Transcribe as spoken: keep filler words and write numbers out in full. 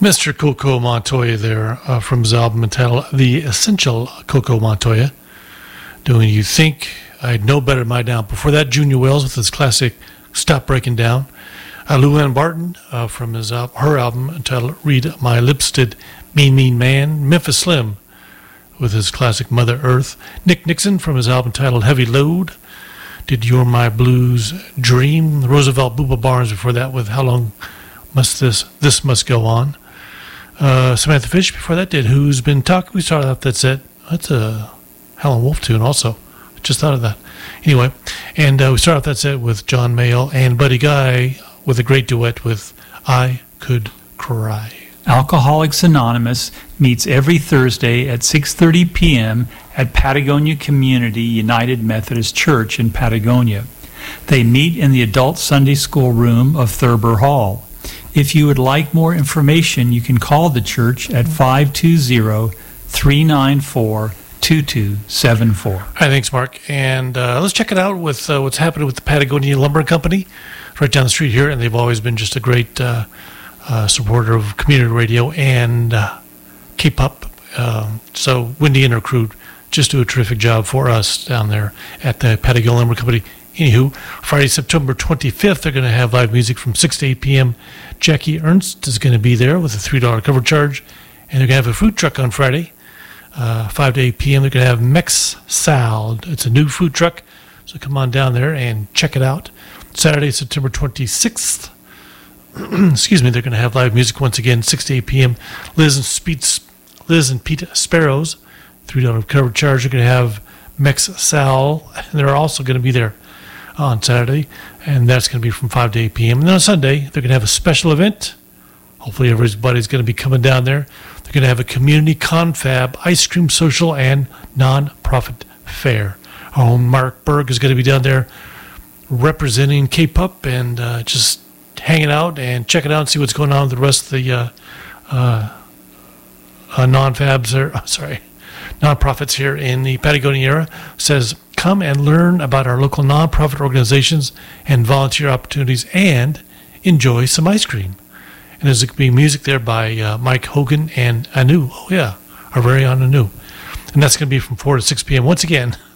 Mister Coco Montoya there uh, from his album entitled The Essential Coco Montoya, doing You Think I'd Know Better by Now. Before that, Junior Wells with his classic Stop Breaking Down. Uh, Luann Barton uh, from his al- her album entitled Read My Lips Did Mean Mean Man. Memphis Slim with his classic Mother Earth. Nick Nixon from his album titled Heavy Load did You're My Blues Dream. Roosevelt Booba Barnes before that with How Long Must This This Must Go On. Uh, Samantha Fish before that did Who's Been Talking. We started off that set. That's a Howlin' Wolf tune also. Just thought of that. Anyway, and uh, we started off that set with John Mayall and Buddy Guy with a great duet with I Could Cry. Alcoholics Anonymous meets every Thursday at six thirty p.m. at Patagonia Community United Methodist Church in Patagonia. They meet in the Adult Sunday School room of Thurber Hall. If you would like more information, you can call the church at five two zero, three nine four, two two seven four. Hi, thanks, Mark. And uh, let's check it out with uh, what's happening with the Patagonia Lumber Company right down the street here. And they've always been just a great uh, uh, supporter of community radio and uh, K-pop. Uh, so Wendy and her crew just do a terrific job for us down there at the Patagonia Lumber Company. Anywho, Friday, September twenty-fifth, they're going to have live music from six to eight p.m. Jackie Ernst is going to be there with a three dollars cover charge. And they're going to have a food truck on Friday, uh, five to eight p.m. They're going to have Mex Sal. It's a new food truck, so come on down there and check it out. Saturday, September twenty-sixth, excuse me, they're going to have live music once again, six to eight p.m. Liz and, Speed, Liz and Pete Sparrows, three dollars cover charge. They're going to have Mex Sal, and they're also going to be there on Saturday, and that's going to be from five to eight p.m. And then on Sunday, they're going to have a special event. Hopefully everybody's going to be coming down there. They're going to have a community confab, ice cream social, and non-profit fair. Our own Mark Berg is going to be down there representing K-Pup and uh, just hanging out and checking out and see what's going on with the rest of the uh, uh, uh, non-fabs, or, sorry, non-profits here in the Patagonia area. Says, come and learn about our local nonprofit organizations and volunteer opportunities and enjoy some ice cream. And there's going to be music there by uh, Mike Hogan and Anu. Oh, yeah, our very own Anu. And that's going to be from four to six p.m. Once again,